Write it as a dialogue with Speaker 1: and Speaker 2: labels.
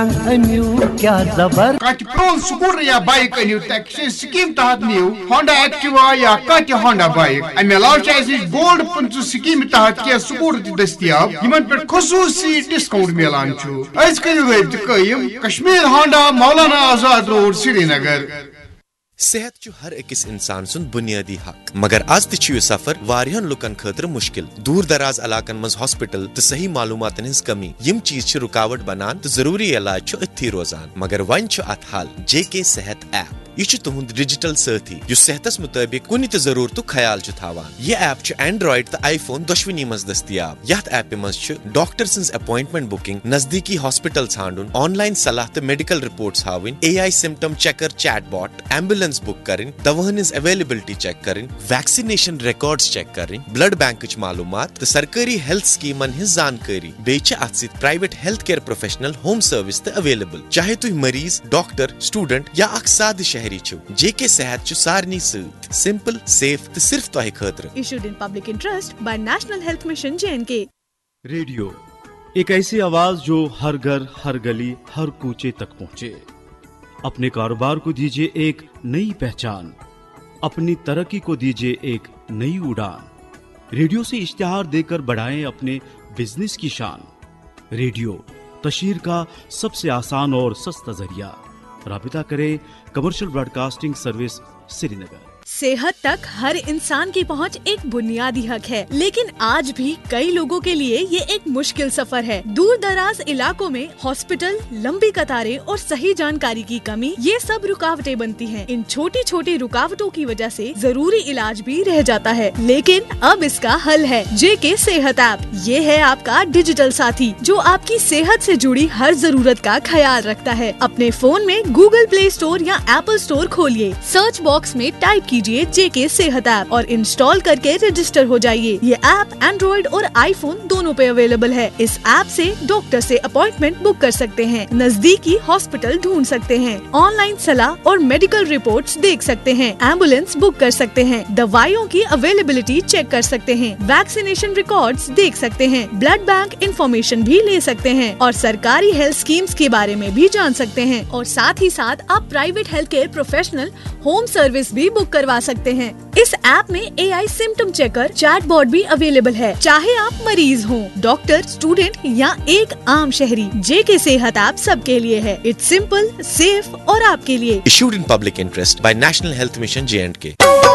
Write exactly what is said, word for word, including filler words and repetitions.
Speaker 1: کیا زبر
Speaker 2: کت پرون سکوٹر یا بائک انیو تک سکیم تحت نیو ہونڈا ایکٹیوا یا کت ہونڈا بائک ام علاوہ گولڈ پنچہ سکیم تحت کی سکوٹر دستیاب یمن پہ خصوصی ڈسکاؤنٹ ملان از کرو رابطہ قائم کشمیر ہونڈا مولانا آزاد روڈ سری نگر.
Speaker 3: صحت چھ ہر اکس انسان سن بنیادی حق مگر آز تہ سفر واریہن لکن خاطر مشکل. دور دراز علاقن مز ہاسپٹل تو صحیح معلومات ہز کمی یم چیز چھ رکاوٹ بنان تو ضروری علاج چھ اتھی روزان مگر ون چھ ات حل جے کے صحت ایپ. یہ تہد ڈیجیٹل ساتھی اس صحتس مطابق کن تہ ضرورت خیال تھاوان. یہ ایپ چھ اینڈرائڈ تو آئی فون دشونی مز دستیاب. یتھ ایپ مز چھ ڈاکٹر سنز اپوائنٹمنٹ بکنگ، نزدیکی ہاسپٹل ژھانڈن، آن لائن صلاح تو میڈیکل رپورٹس ہاؤن، اے آئی سمٹم چیکر چیٹ باٹ، ایمبولینس بک کریں، دواہن ہز اویلیبلٹی چیک کریں، ویکسینیشن ریکارڈز چیک کریں، بلڈ بینکچ معلومات تو سرکاری ہیلتھ سکیمن ہز زانکاری. بیچ ات ست private health care professional home service تہ اویلیبل. چاہے تھی مریض، ڈاکٹر، سٹوڈنٹ یا اخ سادہ شہری چھو، جے کے صحت چھ سارنی ست سمپل، سیف تو صرف تہ خاطر.
Speaker 4: Issued in public interest by National Health Mission J and کے.
Speaker 5: ریڈیو ایک ایسی آواز جو ہر گھر، ہر گلی، ہر کوچے تک پہنچے. اپنے کاروبار کو دیجیے ایک نئی پہچان، اپنی ترقی کو دیجیے ایک نئی اڑان. ریڈیو سے اشتہار دے کر بڑھائیں اپنے بزنس کی شان. ریڈیو تشہیر کا سب سے آسان اور سستا ذریعہ. رابطہ کریں کمرشل براڈ کاسٹنگ سروس سری نگر.
Speaker 4: صحت تک ہر انسان کی پہنچ ایک بنیادی حق ہے، لیکن آج بھی کئی لوگوں کے لیے یہ ایک مشکل سفر ہے. دور دراز علاقوں میں ہاسپٹل، لمبی قطاریں اور صحیح جانکاری کی کمی، یہ سب رکاوٹیں بنتی ہیں. ان چھوٹی چھوٹی رکاوٹوں کی وجہ سے ضروری علاج بھی رہ جاتا ہے. لیکن اب اس کا حل ہے جے کے صحت ایپ. یہ ہے آپ کا ڈیجیٹل ساتھی جو آپ کی صحت سے جڑی ہر ضرورت کا خیال رکھتا ہے. اپنے فون میں گوگل پلے اسٹور یا ایپل اسٹور کھولیے، سرچ باکس میں ٹائپ کیجیے جے کے صحت ایپ اور انسٹال کر کے رجسٹر ہو جائیے. یہ ایپ اینڈرائڈ اور آئی فون دونوں پہ اویلیبل ہے. اس ایپ سے ڈاکٹر سے اپوائنٹمنٹ بک کر سکتے ہیں، نزدیکی ہاسپٹل ڈھونڈ سکتے ہیں، آن لائن صلاح اور میڈیکل رپورٹس دیکھ سکتے ہیں، ایمبولینس بک کر سکتے ہیں، دوائیوں کی اویلیبلٹی چیک کر سکتے ہیں، ویکسینیشن ریکارڈز دیکھ سکتے ہیں، بلڈ بینک انفارمیشن بھی لے سکتے ہیں اور سرکاری ہیلتھ اسکیمز کے بارے میں بھی جان سکتے ہیں. اور ساتھ ہی ساتھ آپ private health care professional home service بھی بک کروا سکتے ہیں. اس ایپ میں اے آئی سمٹم چیکر، چیٹ باٹ بھی اویلیبل ہے. چاہے آپ مریض ہوں، ڈاکٹر، اسٹوڈنٹ یا ایک عام شہری، جے کے صحت ایپ سب کے لیے ہے. اٹس سمپل، سیف اور آپ کے لیے.
Speaker 3: Issued in public interest by National Health Mission J and کے.